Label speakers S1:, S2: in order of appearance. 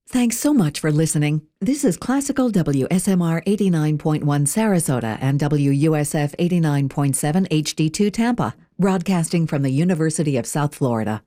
S1: Thanks so much for listening. This is Classical WSMR 89.1 Sarasota and WUSF 89.7 HD2 Tampa, broadcasting from the University of South Florida.